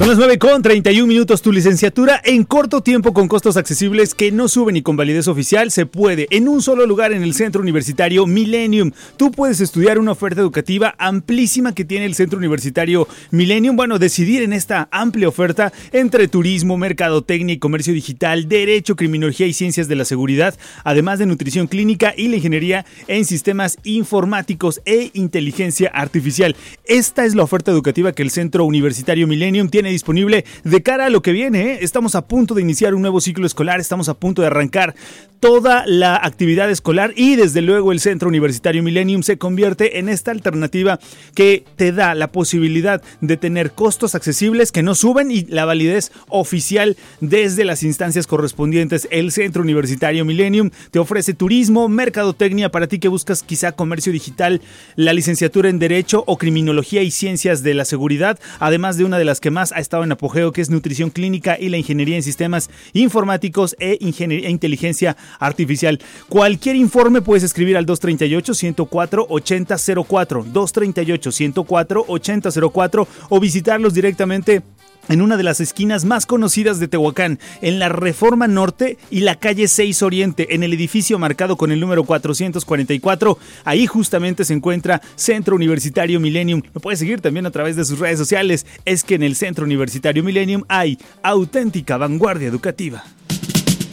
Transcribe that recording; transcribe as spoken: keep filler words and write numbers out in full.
Son las nueve con treinta y un minutos. Tu licenciatura en corto tiempo con costos accesibles que no suben y con validez oficial se puede en un solo lugar en el Centro Universitario Millennium. Tú puedes estudiar una oferta educativa amplísima que tiene el Centro Universitario Millennium. Bueno, decidir en esta amplia oferta entre turismo, mercadotecnia y comercio digital, derecho, criminología y ciencias de la seguridad, además de nutrición clínica y la ingeniería en sistemas informáticos e inteligencia artificial. Esta es la oferta educativa que el Centro Universitario Millennium tiene disponible de cara a lo que viene, ¿eh? Estamos a punto de iniciar un nuevo ciclo escolar, estamos a punto de arrancar toda la actividad escolar y desde luego el Centro Universitario Millennium se convierte en esta alternativa que te da la posibilidad de tener costos accesibles que no suben y la validez oficial desde las instancias correspondientes. El Centro Universitario Millennium te ofrece turismo, mercadotecnia para ti que buscas quizá comercio digital, la licenciatura en Derecho o Criminología y Ciencias de la Seguridad, además de una de las que más ha estado en apogeo, que es nutrición clínica y la ingeniería en sistemas informáticos e, ingeniería, e inteligencia artificial. Cualquier informe puedes escribir al dos treinta y ocho, ciento cuatro, ochenta cero cuatro, dos treinta y ocho, ciento cuatro, ochenta cero cuatro o visitarlos directamente en una de las esquinas más conocidas de Tehuacán, en la Reforma Norte y la calle seis Oriente, en el edificio marcado con el número cuatrocientos cuarenta y cuatro. Ahí justamente se encuentra Centro Universitario Millennium. Lo puedes seguir también a través de sus redes sociales. Es que en el Centro Universitario Millennium hay auténtica vanguardia educativa.